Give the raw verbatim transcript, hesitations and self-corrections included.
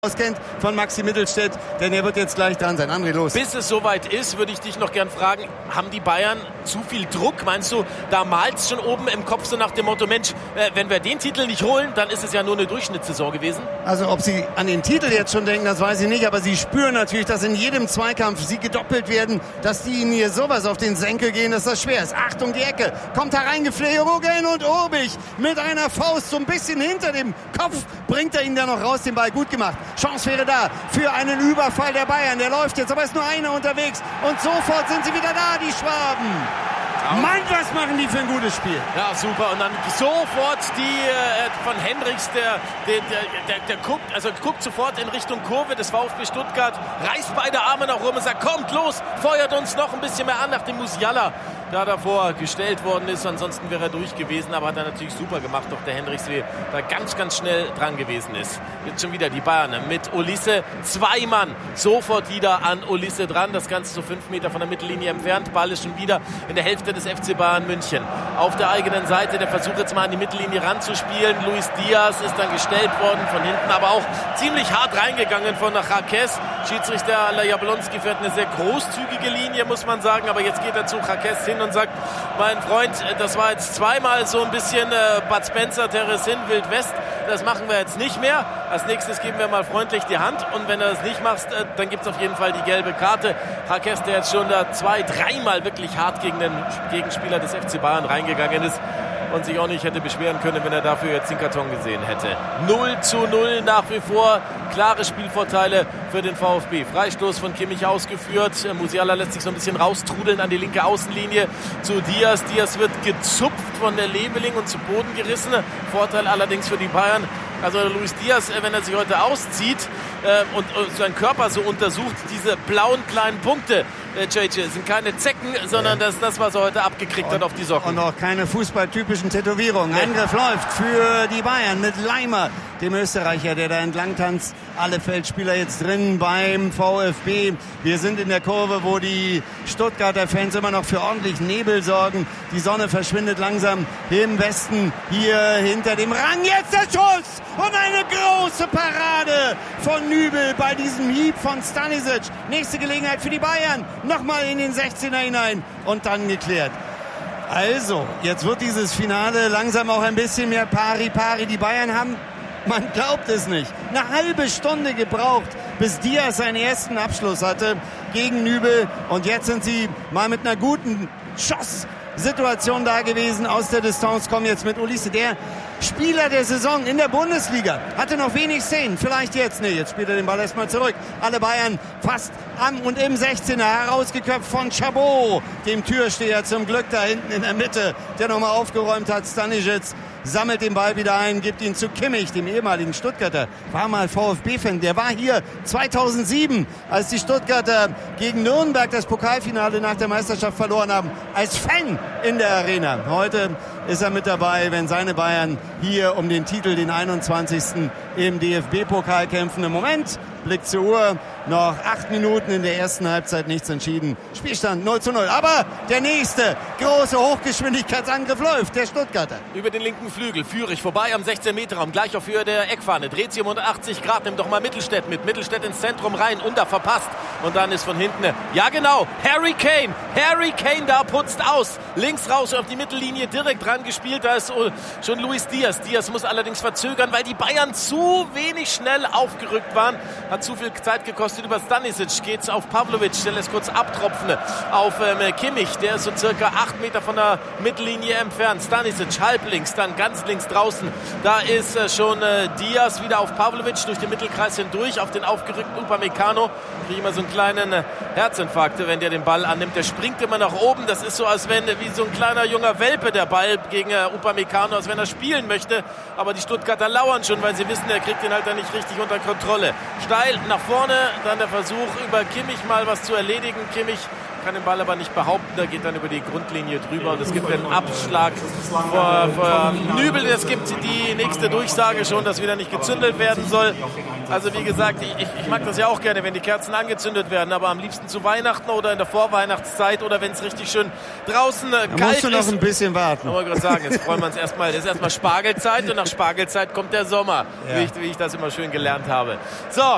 auskennt von Maxi Mittelstädt, denn er wird jetzt gleich dran sein. André, los. Bis es soweit ist, würde ich dich noch gern fragen, haben die Bayern zu viel Druck? Meinst du, da malt es schon oben im Kopf so nach dem Motto, Mensch, äh, wenn wir den Titel nicht holen, dann ist es ja nur eine Durchschnittssaison gewesen? Also ob sie an den Titel jetzt schon denken, das weiß ich nicht, aber sie spüren natürlich, dass in jedem Zweikampf sie gedoppelt werden, dass die ihnen hier sowas auf den Senkel gehen, dass das schwer ist. Achtung, die Ecke, kommt hereingeflogen und Urbich mit einer Faust so ein bisschen hinter dem Kopf, bringt er ihn da noch raus, den Ball gut gemacht. Chance wäre da für einen Überfall der Bayern. Der läuft jetzt, aber ist nur einer unterwegs. Und sofort sind sie wieder da, die Schwaben. Ja. Mann, was machen die für ein gutes Spiel. Ja, super. Und dann sofort die äh, von Hendricks, der, der, der, der, der guckt, also guckt sofort in Richtung Kurve des VfB Stuttgart, reißt beide Arme nach oben und sagt, kommt los, feuert uns noch ein bisschen mehr an, nachdem Musiala da davor gestellt worden ist. Ansonsten wäre er durch gewesen, aber hat er natürlich super gemacht, doch der Hendricks da ganz, ganz schnell dran gewesen ist. Jetzt schon wieder die Bayern mit Olise. Zwei Mann sofort wieder an Olise dran. Das Ganze so fünf Meter von der Mittellinie entfernt. Ball ist schon wieder in der Hälfte des F C Bayern München. Auf der eigenen Seite der Versuch jetzt mal an die Mittellinie ranzuspielen. Luis Diaz ist dann gestellt worden von hinten, aber auch ziemlich hart reingegangen von Jaques. Schiedsrichter Jablonski fährt eine sehr großzügige Linie, muss man sagen, aber jetzt geht er zu Jaques hin und sagt, mein Freund, das war jetzt zweimal so ein bisschen äh, Bud Spencer, Teresin, Wild West, das machen wir jetzt nicht mehr. Als nächstes geben wir mal freundlich die Hand und wenn du das nicht machst, äh, dann gibt es auf jeden Fall die gelbe Karte. Jaques, der jetzt schon da zwei, dreimal wirklich hart gegen den Gegenspieler des F C Bayern reingegangen ist und sich auch nicht hätte beschweren können, wenn er dafür jetzt den Karton gesehen hätte. null zu null nach wie vor, klare Spielvorteile für den VfB. Freistoß von Kimmich ausgeführt. Musiala lässt sich so ein bisschen raustrudeln an die linke Außenlinie zu Diaz. Diaz wird gezupft von der Leveling und zu Boden gerissen. Vorteil allerdings für die Bayern. Also Luis Diaz, wenn er sich heute auszieht äh, und äh, seinen Körper so untersucht, diese blauen kleinen Punkte, äh, J J, sind keine Zecken, sondern ja. das ist das, was er heute abgekriegt und, hat auf die Socken. Und auch keine fußballtypischen Tätowierungen. Nee. Angriff läuft für die Bayern mit Leimer, dem Österreicher, der da entlang tanzt. Alle Feldspieler jetzt drin beim VfB. Wir sind in der Kurve, wo die Stuttgarter Fans immer noch für ordentlich Nebel sorgen. Die Sonne verschwindet langsam im Westen, hier hinter dem Rang. Jetzt der Schuss! Und eine große Parade von Nübel bei diesem Hieb von Stanisic. Nächste Gelegenheit für die Bayern. Nochmal in den sechzehner hinein und dann geklärt. Also, jetzt wird dieses Finale langsam auch ein bisschen mehr pari-pari. Die Bayern haben, man glaubt es nicht, eine halbe Stunde gebraucht, bis Diaz seinen ersten Abschluss hatte gegen Nübel. Und jetzt sind sie mal mit einer guten Schosssituation da gewesen. Aus der Distanz kommen jetzt mit Olise, der Spieler der Saison in der Bundesliga. Hatte noch wenig Szenen, vielleicht jetzt. Nee, jetzt spielt er den Ball erstmal zurück. Alle Bayern fast am und im sechzehner, herausgeköpft von Chabot, dem Türsteher zum Glück da hinten in der Mitte, der nochmal aufgeräumt hat. Stanisic sammelt den Ball wieder ein, gibt ihn zu Kimmich, dem ehemaligen Stuttgarter. War mal VfB-Fan, der war hier zweitausendsieben, als die Stuttgarter gegen Nürnberg das Pokalfinale nach der Meisterschaft verloren haben, als Fan in der Arena. Heute ist er mit dabei, wenn seine Bayern hier um den Titel, den einundzwanzigsten im D F B-Pokal kämpfen. Im Moment, Blick zur Uhr, noch acht Minuten in der ersten Halbzeit, nichts entschieden. Spielstand null zu null. Aber der nächste große Hochgeschwindigkeitsangriff läuft, der Stuttgarter. Über den linken Flügel, Führig vorbei am sechzehn Meter Raum, gleich auf Höhe der Eckfahne. Dreht sie um hundertachtzig Grad, nimmt doch mal Mittelstädt mit. Mittelstädt ins Zentrum rein, unter verpasst. Und dann ist von hinten, ja genau, Harry Kane. Harry Kane da putzt aus. Links raus auf die Mittellinie, direkt ran gespielt. Da ist schon Luis Diaz. Diaz muss allerdings verzögern, weil die Bayern zu wenig schnell aufgerückt waren. Hat zu viel Zeit gekostet. Über Stanisic geht's auf Pavlovic, der lässt kurz abtropfen auf ähm, Kimmich, der ist so circa acht Meter von der Mittellinie entfernt. Stanisic halblinks, dann ganz links draußen. Da ist äh, schon äh, Diaz wieder auf Pavlovic durch den Mittelkreis hindurch, auf den aufgerückten Upamecano. Kriege immer so einen kleinen äh, Herzinfarkt, wenn der den Ball annimmt. Der springt immer nach oben. Das ist so, als wenn äh, wie so ein kleiner junger Welpe der Ball gegen äh, Upamecano, als wenn er spielen möchte. Aber die Stuttgarter lauern schon, weil sie wissen, er kriegt den halt dann nicht richtig unter Kontrolle. Steil nach vorne, dann der Versuch, über Kimmich mal was zu erledigen. Kimmich kann den Ball aber nicht behaupten, da geht dann über die Grundlinie drüber und es gibt einen Abschlag vor, vor Nübel. Es gibt die nächste Durchsage schon, dass wieder nicht gezündelt werden soll. Also wie gesagt, ich, ich mag das ja auch gerne, wenn die Kerzen angezündet werden, aber am liebsten zu Weihnachten oder in der Vorweihnachtszeit oder wenn es richtig schön draußen äh, kalt ist. Da musst du noch ein bisschen warten. Ich wollte gerade sagen, jetzt freuen wir uns erstmal. Es ist erstmal Spargelzeit und nach Spargelzeit kommt der Sommer, ja. wie, ich, wie ich das immer schön gelernt habe. So.